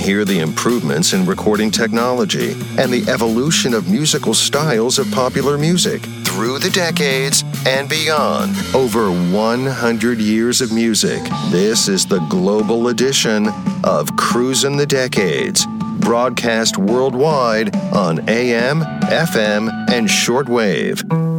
hear the improvements in recording technology and the evolution of musical styles of popular music through the decades and beyond. Over 100 years of music. This is the global edition of Cruisin' the Decades, broadcast worldwide on AM, FM, and shortwave.